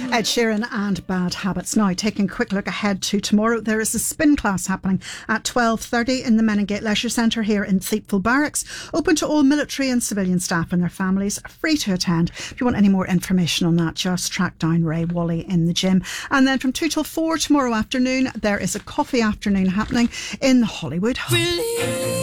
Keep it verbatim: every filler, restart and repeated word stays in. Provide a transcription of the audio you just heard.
Ed Sheeran and Bad Habits. Now, taking a quick look ahead to tomorrow, there is a spin class happening at twelve thirty in the Meningate Leisure Centre here in Thiepval Barracks, open to all military and civilian staff and their families, free to attend. If you want any more information on that, just track down Ray Wally in the gym. And then from two till four tomorrow afternoon, there is a coffee afternoon happening in the Hollywood Hub.